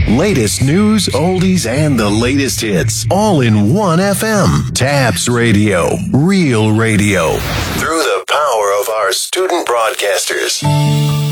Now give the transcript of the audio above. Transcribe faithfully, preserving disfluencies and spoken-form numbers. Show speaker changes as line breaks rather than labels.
Latest news, oldies, and the latest hits, all in one F M. Tabs Radio, real radio. Through the power of our student broadcasters.